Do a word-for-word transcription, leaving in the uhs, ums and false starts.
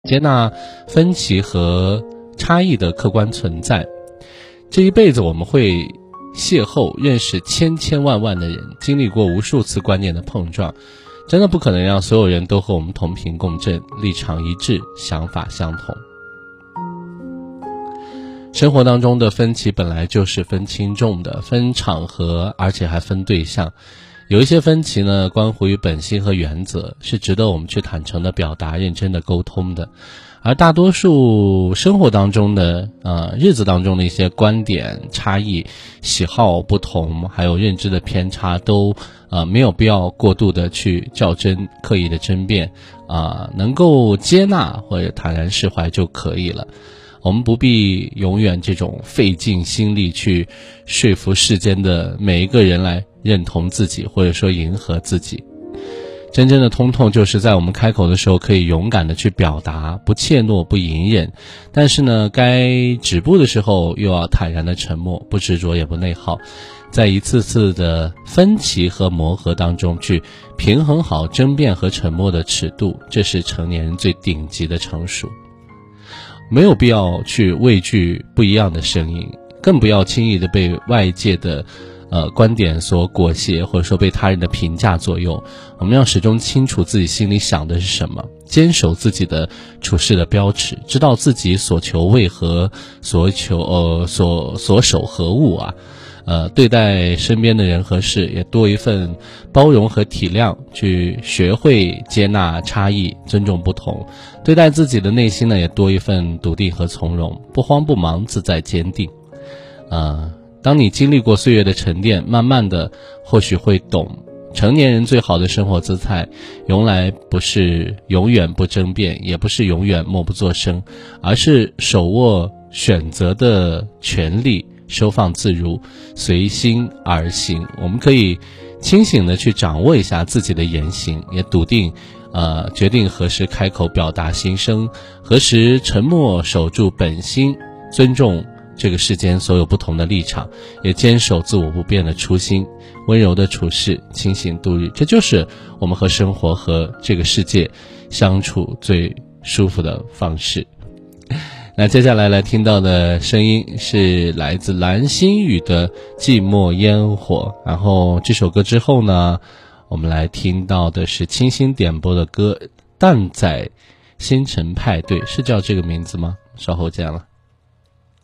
接纳分歧和差异的客观存在。这一辈子我们会邂逅认识千千万万的人，经历过无数次观念的碰撞，真的不可能让所有人都和我们同频共振，立场一致，想法相同。生活当中的分歧本来就是分轻重的，分场合，而且还分对象。有一些分歧呢，关乎于本心和原则，是值得我们去坦诚的表达，认真的沟通的。而大多数生活当中的呃日子当中的一些观点差异、喜好不同，还有认知的偏差，都呃没有必要过度的去较真，刻意的争辩啊、呃，能够接纳或者坦然释怀就可以了。我们不必永远这种费尽心力去说服世间的每一个人来认同自己，或者说迎合自己。真正的通透就是在我们开口的时候可以勇敢的去表达，不怯懦，不隐忍，但是呢该止步的时候又要坦然的沉默，不执着也不内耗，在一次次的分歧和磨合当中去平衡好争辩和沉默的尺度，这是成年人最顶级的成熟。没有必要去畏惧不一样的声音，更不要轻易的被外界的呃观点所裹挟，或者说被他人的评价左右。我们要始终清楚自己心里想的是什么，坚守自己的处事的标尺，知道自己所求为何，所求呃所所守何物啊。呃，对待身边的人和事也多一份包容和体谅，去学会接纳差异，尊重不同。对待自己的内心呢，也多一份笃定和从容，不慌不忙，自在坚定。呃，当你经历过岁月的沉淀，慢慢的或许会懂，成年人最好的生活姿态，从来不是永远不争辩，也不是永远默不作声，而是手握选择的权利，收放自如，随心而行。我们可以清醒地去掌握一下自己的言行，也笃定呃，决定何时开口表达心声，何时沉默守住本心，尊重这个世间所有不同的立场，也坚守自我不变的初心，温柔的处事，清醒度日。这就是我们和生活和这个世界相处最舒服的方式。那接下来来听到的声音是来自蓝心宇的寂寞烟火，然后这首歌之后呢，我们来听到的是清新点播的歌《蛋仔星辰派对》，是叫这个名字吗？稍后见了。